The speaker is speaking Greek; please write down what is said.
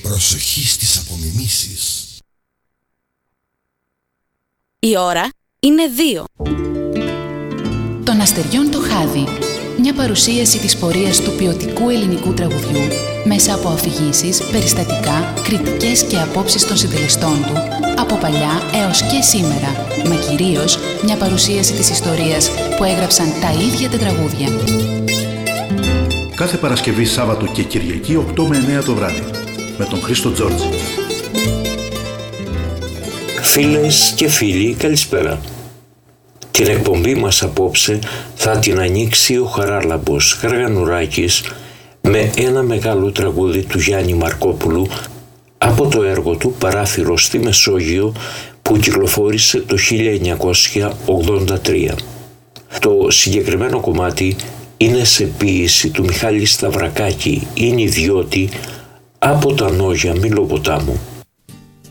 Προσοχή στις απομιμήσεις. Η ώρα είναι 2. Των αστεριών το χάδι. Μια παρουσίαση της πορείας του ποιοτικού ελληνικού τραγουδιού μέσα από αφηγήσεις, περιστατικά, κριτικές και απόψεις των συντελεστών του από παλιά έως και σήμερα, μα κυρίως μια παρουσίαση της ιστορίας που έγραψαν τα ίδια τα τραγούδια. Κάθε Παρασκευή, Σάββατο και Κυριακή 8 με 9 το βράδυ με τον Χρήστο Τζόρτζη. Φίλες και φίλοι, καλησπέρα. Την εκπομπή μας απόψε θα την ανοίξει ο Χαράλαμπος Γαργανουράκης με ένα μεγάλο τραγούδι του Γιάννη Μαρκόπουλου από το έργο του «Παράθυρο στη Μεσόγειο» που κυκλοφόρησε το 1983. Το συγκεκριμένο κομμάτι είναι σε ποίηση του Μιχάλη Σταυρακάκη, είναι ιδιώτη από τα Νόγια Μιλοποτάμου.